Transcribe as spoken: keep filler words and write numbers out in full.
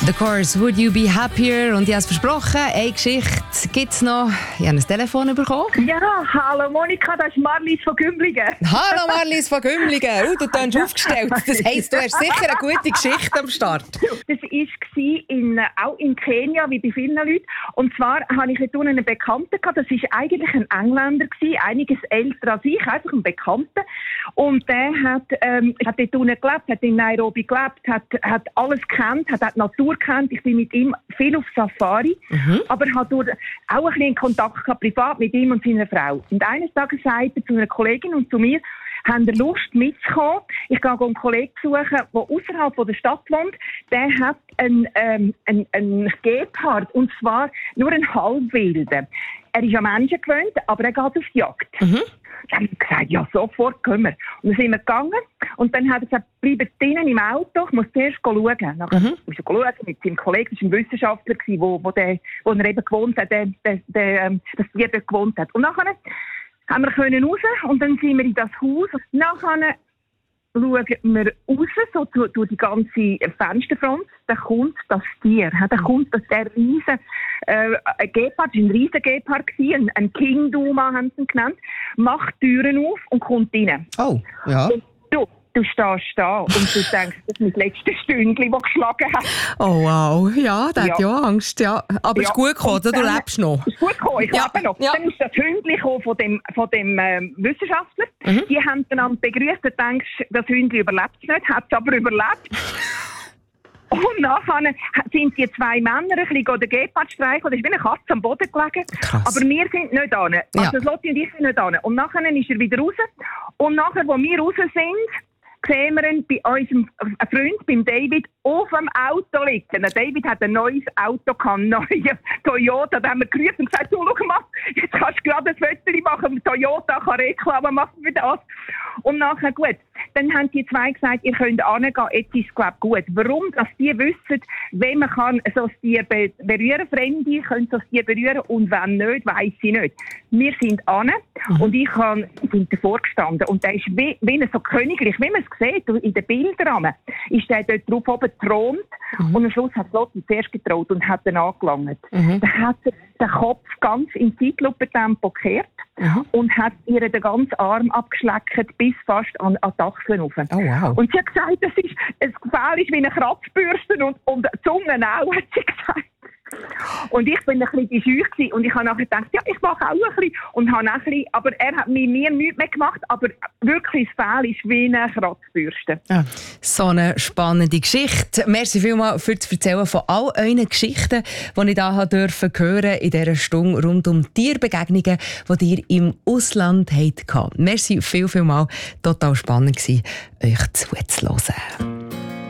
The Course, Would You Be Happier? Und ich habe es versprochen, eine Geschichte gibt es noch. Ich habe ein Telefon bekommen. Ja, hallo Monika, das ist Marlies von Gümligen. Hallo Marlies von Gümligen. Oh, du tönst aufgestellt. Das heisst, du hast sicher eine gute Geschichte am Start. Das war in, auch in Kenia, wie bei vielen Leuten. Und zwar hatte ich dort einen Bekannten gehabt. Das war eigentlich ein Engländer, einiges älter als ich, einfach ein Bekannter. Und der hat, ähm, hat dort unten gelebt, hat in Nairobi gelebt, hat, hat alles gekannt, hat, hat Natur kennt. Ich bin mit ihm viel auf Safari, mhm. aber habe dort auch ein bisschen Kontakt gehabt, privat mit ihm und seiner Frau. Und eines Tages sagte er zu einer Kollegin und zu mir, haben ihr Lust mitzukommen? Ich gehe einen Kollegen besuchen, der außerhalb der Stadt wohnt. Der hat einen, ähm, einen, einen Gepard, und zwar nur einen Halbwilden. Er ist an Menschen gewöhnt, aber er geht auf die Jagd. Mhm. Dann haben wir gesagt, ja, sofort können wir. Und dann sind wir gegangen und dann hat er gesagt, bleibt drinnen im Auto, ich muss zuerst schauen. Nachher mhm. ist er schauen mit seinem Kollegen, das war ein Wissenschaftler, wo, wo, der, wo er eben gewohnt hat, der, der, der, das Tier dort gewohnt hat. Und nachher haben wir können raus und dann sind wir in das Haus. Nachher schauen wir raus, so durch, durch die ganze Fensterfront. Da kommt das Tier. Da kommt das, der riesen äh, Gepard, das war ein riesen Gepard, ein, ein King Duma haben sie ihn genannt, macht die Türen auf und kommt rein. Oh, ja. Und du, du stehst da und du denkst, das ist mein letztes Stündchen, das geschlagen hat. Oh wow, ja, der ja. hat ja Angst. Ja. Aber es ja. ist gut gekommen, du dann, lebst noch. Ist gut gekommen, ich ja. lebe noch. Ja. Dann ist das Hündchen von dem, von dem ähm, Wissenschaftler. Mhm. Die haben dann begrüßt, du denkst, das Hündchen überlebt es nicht, hat es aber überlebt. Und nachher sind die zwei Männer ein bisschen den Gepard streicheln. Da ist wie eine Katze am Boden gelegen. Krass. Aber wir sind nicht da. Also ja. Lotti und ich sind nicht da. Und nachher ist er wieder raus. Und nachher, wo wir raus sind, sehen wir ihn bei unserem Freund, beim David, auf dem Auto liegen. Der David hat ein neues Auto gehabt, ein neues Toyota. Da haben wir gerufen und gesagt, du, schau mal, jetzt kannst du gerade ein Foto machen, Toyota kann Reklame machen für das. Und nachher, gut, dann haben die zwei gesagt, ihr könnt hingehen, jetzt ist es, glaube ich, gut. Warum? Dass die wissen, wenn man kann so ein Tier be- berühren, Fremde können so ein Tier berühren, und wenn nicht, weiss ich nicht. Wir sind hin mhm. und ich kann, bin davor gestanden und der ist wie, wie so königlich, wie man es sieht in den Bildern, ist der dort drauf oben thront mhm. und am Schluss hat Lotti zuerst getraut und hat dann angelangt. Mhm. Dann hat er den Kopf ganz im Zeitlupentempo gekehrt mhm. und hat ihr den ganzen Arm abgeschleckt bis fast an, an die Achseln rauf. Oh, wow. Und sie hat gesagt, das ist, es gefährlich wie eine Kratzbürste und, und die Zunge auch, hat sie gesagt. Und ich bin ein bisschen scheu und ich habe nachher gedacht, ja, ich mache auch ein bisschen. Und habe ein bisschen, aber er hat mit mir nichts mehr gemacht, aber wirklich das Fell ist wie eine Kratzbürste. Ja. So eine spannende Geschichte. Merci vielmals für das Erzählen von all euren Geschichten, die ich hier dürfen hören in dieser Stunde rund um Tierbegegnungen, die ihr im Ausland hattet. Merci viel, viel mal. Total spannend gewesen, euch zuzuhören.